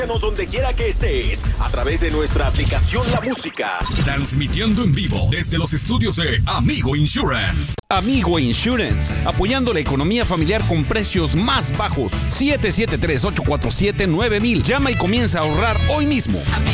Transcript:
Donde quiera que estés, a través de nuestra aplicación La Música. Transmitiendo en vivo desde los estudios de Amigo Insurance. Amigo Insurance, apoyando la economía familiar con precios más bajos. 773-847-9000. Llama y comienza a ahorrar hoy mismo.